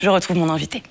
Je retrouve mon invité.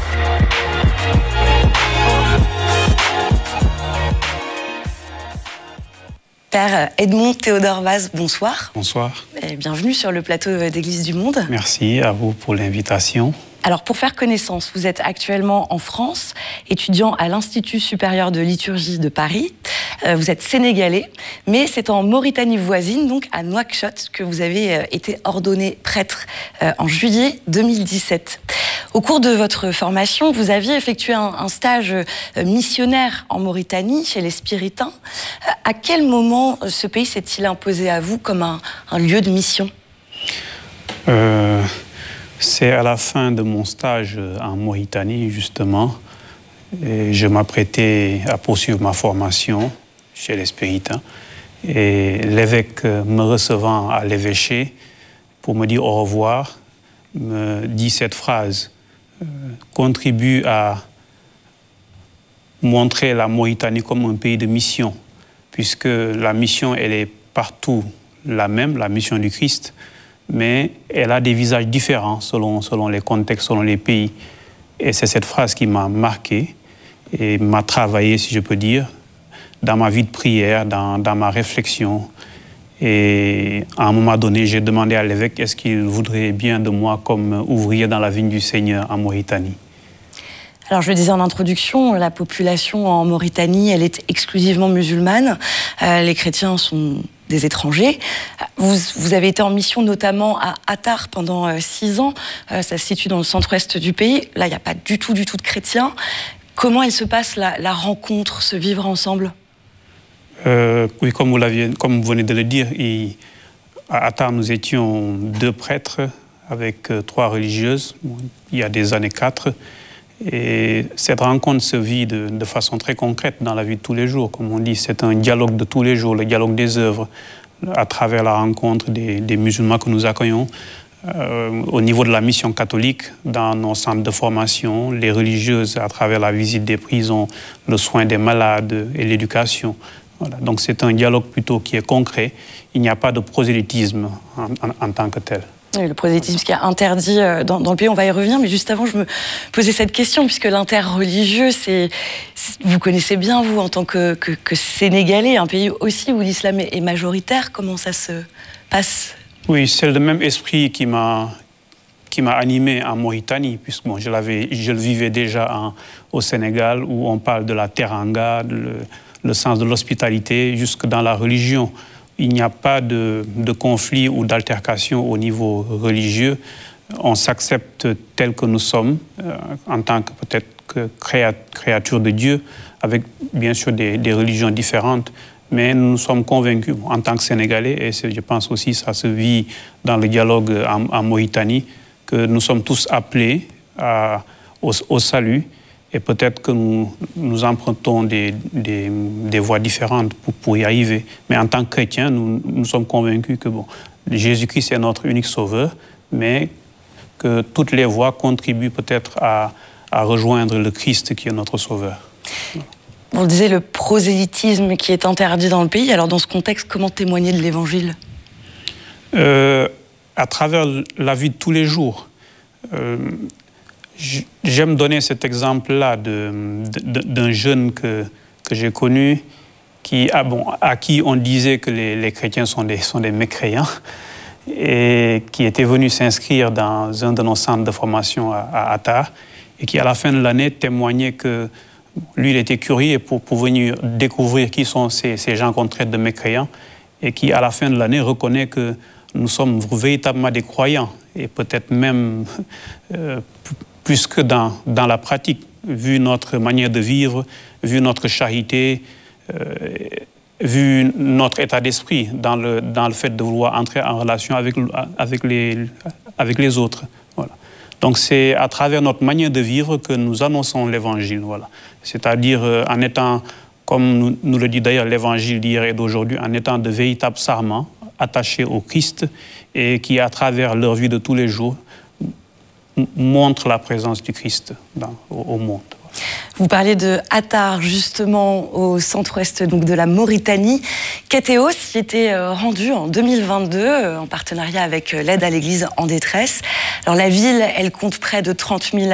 Père Edmond Théodore Vaz, bonsoir. Bonsoir. Et bienvenue sur le plateau d'Église du Monde. Merci à vous pour l'invitation. Alors, pour faire connaissance, vous êtes actuellement en France, étudiant à l'Institut supérieur de liturgie de Paris. Vous êtes sénégalais, mais c'est en Mauritanie voisine, donc à Nouakchott, que vous avez été ordonné prêtre en juillet 2017. Au cours de votre formation, vous aviez effectué un stage missionnaire en Mauritanie, chez les Spiritains. À quel moment ce pays s'est-il imposé à vous comme un lieu de mission ? C'est à la fin de mon stage en Mauritanie, justement. Et je m'apprêtais à poursuivre ma formation chez les Spiritains. Et l'évêque, me recevant à l'évêché pour me dire au revoir, me dit cette phrase contribue à montrer la Mauritanie comme un pays de mission, puisque la mission, elle est partout la même, la mission du Christ, mais elle a des visages différents selon les contextes, selon les pays. Et c'est cette phrase qui m'a marqué et m'a travaillé, si je peux dire, dans ma vie de prière, dans ma réflexion. Et à un moment donné, j'ai demandé à l'évêque est-ce qu'il voudrait bien de moi comme ouvrier dans la vigne du Seigneur en Mauritanie. Alors, je le disais en introduction, la population en Mauritanie, elle est exclusivement musulmane. Les chrétiens sont des étrangers. Vous avez été en mission notamment à Attar pendant 6 ans. Ça se situe dans le centre-ouest du pays. Là, il n'y a pas du tout de chrétiens. Comment elle se passe, la rencontre, ce vivre ensemble ? Oui, comme vous venez de le dire, à Attar, nous étions 2 prêtres avec 3 religieuses, il y a des années 4. Et cette rencontre se vit de façon très concrète dans la vie de tous les jours. Comme on dit, c'est un dialogue de tous les jours, le dialogue des œuvres, à travers la rencontre des musulmans que nous accueillons. Au niveau de la mission catholique, dans nos centres de formation, les religieuses, à travers la visite des prisons, le soin des malades et l'éducation. Voilà. Donc c'est un dialogue plutôt qui est concret. Il n'y a pas de prosélytisme en tant que tel. Oui, le prosélytisme qui est interdit dans le pays, on va y revenir, mais juste avant, je me posais cette question, puisque l'interreligieux, vous connaissez bien, vous, en tant que Sénégalais, un pays aussi où l'islam est majoritaire, comment ça se passe ? Oui, c'est le même esprit qui m'a animé en Mauritanie, puisque bon, je le vivais déjà au Sénégal, où on parle de la teranga, le sens de l'hospitalité, jusque dans la religion. Il n'y a pas de conflit ou d'altercation au niveau religieux. On s'accepte tel que nous sommes, en tant que peut-être que créature de Dieu, avec bien sûr des religions différentes. Mais nous sommes convaincus, en tant que Sénégalais, et je pense aussi que ça se vit dans le dialogue en Mauritanie, que nous sommes tous appelés au salut. Et peut-être que nous empruntons des voies différentes pour y arriver. Mais en tant que chrétiens, nous sommes convaincus que Jésus-Christ est notre unique sauveur, mais que toutes les voies contribuent peut-être à rejoindre le Christ qui est notre sauveur. On disait le prosélytisme qui est interdit dans le pays. Alors dans ce contexte, comment témoigner de l'Évangile ? À travers la vie de tous les jours. J'aime donner cet exemple-là d'un jeune que j'ai connu à qui on disait que les chrétiens sont des mécréants et qui était venu s'inscrire dans un de nos centres de formation à Attar et qui, à la fin de l'année, témoignait que lui, il était curieux pour venir découvrir qui sont ces gens qu'on traite de mécréants et qui, à la fin de l'année, reconnaît que nous sommes véritablement des croyants et peut-être même plus que dans la pratique, vu notre manière de vivre, vu notre charité, vu notre état d'esprit dans le fait de vouloir entrer en relation avec les autres. Voilà. Donc c'est à travers notre manière de vivre que nous annonçons l'Évangile. Voilà. C'est-à-dire en étant, comme nous le dit d'ailleurs l'Évangile d'hier et d'aujourd'hui, en étant de véritables sarments attachés au Christ et qui, à travers leur vie de tous les jours, montrent la présence du Christ au monde. Vous parliez de Attar, justement, au centre-ouest donc de la Mauritanie. Kétéos y était rendu en 2022, en partenariat avec l'aide à l'Église en détresse. Alors la ville, elle compte près de 30 000